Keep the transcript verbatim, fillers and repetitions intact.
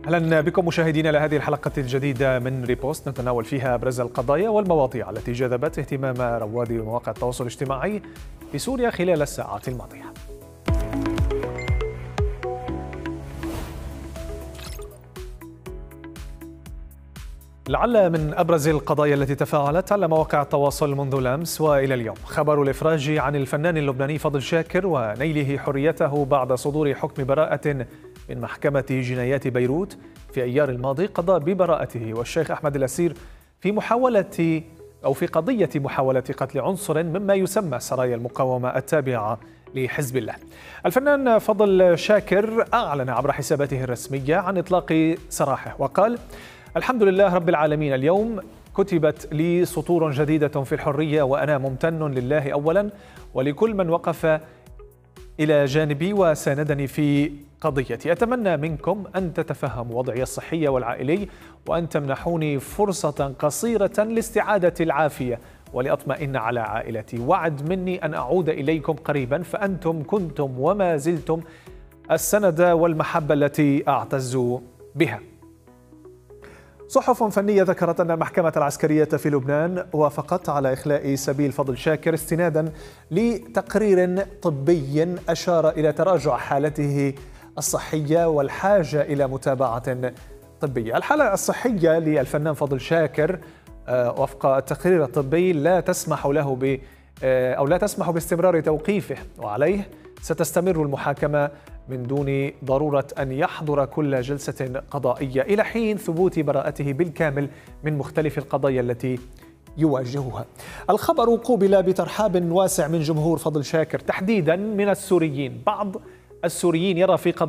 أهلا بكم مشاهدينا لهذه الحلقة الجديدة من ريبوست، نتناول فيها أبرز القضايا والمواضيع التي جذبت اهتمام رواد مواقع التواصل الاجتماعي في سوريا خلال الساعات الماضية. لعل من أبرز القضايا التي تفاعلت على مواقع التواصل منذ الأمس وإلى اليوم خبر الإفراج عن الفنان اللبناني فضل شاكر ونيله حريته بعد صدور حكم براءة من محكمة جنايات بيروت في أيار الماضي قضى ببراءته والشيخ أحمد الأسير في محاولة أو في قضية محاولة قتل عنصر مما يسمى سرايا المقاومة التابعة لحزب الله. الفنان فضل شاكر أعلن عبر حساباته الرسمية عن إطلاق سراحه وقال: الحمد لله رب العالمين، اليوم كتبت لي سطور جديدة في الحرية وأنا ممتن لله أولا ولكل من وقف إلى جانبي وساندني في قضيتي. أتمنى منكم أن تتفهموا وضعي الصحي والعائلي وأن تمنحوني فرصة قصيرة لاستعادة العافية ولأطمئن على عائلتي. وعد مني أن أعود إليكم قريبا، فأنتم كنتم وما زلتم السند والمحبة التي أعتز بها. صحف فنية ذكرت أن المحكمة العسكرية في لبنان وافقت على إخلاء سبيل فضل شاكر استنادا لتقرير طبي أشار إلى تراجع حالته الصحية والحاجة إلى متابعة طبية. الحالة الصحية للفنان فضل شاكر وفق التقرير الطبي لا تسمح له ب أو لا تسمح باستمرار توقيفه، وعليه ستستمر المحاكمة من دون ضرورة أن يحضر كل جلسة قضائية إلى حين ثبوت براءته بالكامل من مختلف القضايا التي يواجهها. الخبر قوبل بترحاب واسع من جمهور فضل شاكر تحديدا من السوريين. بعض السوريين يرى في قضية